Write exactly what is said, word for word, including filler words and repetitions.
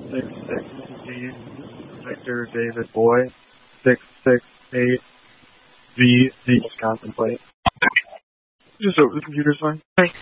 six six D, Victor David Boy, six six eight V, the Wisconsin plate. Just over the computer's fine. Hi.